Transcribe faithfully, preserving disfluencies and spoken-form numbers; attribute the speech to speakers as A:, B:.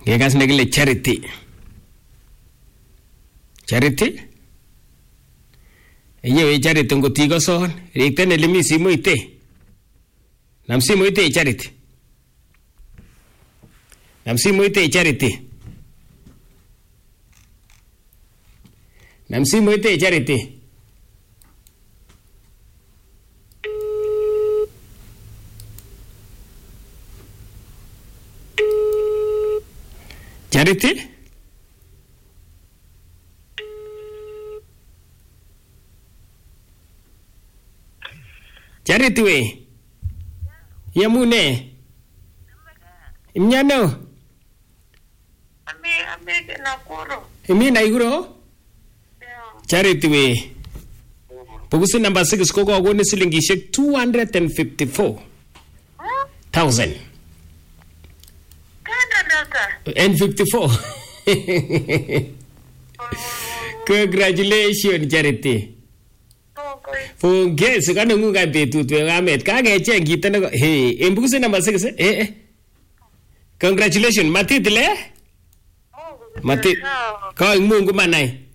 A: Ngekas nekile Charity. Charity? Iye Charity ngotigo son, rikten elimi simoite. Nam simoite Charity. Nam simoite Charity. Nam simoite Charity. Charity? Charity we? Yamune? Imnyano?
B: Ami ami Nakuru.
A: Imi Naikuro? Charity we? Pugusi number six koko agone silingishek two hundred fifty-four thousand. And fifty-four. Congratulations, Charity. Forget, so can you get to to Ahmed? Can I check it? Hey, in books number six. Eh, congratulations, Matitile. Matit. Call Mungu Manai.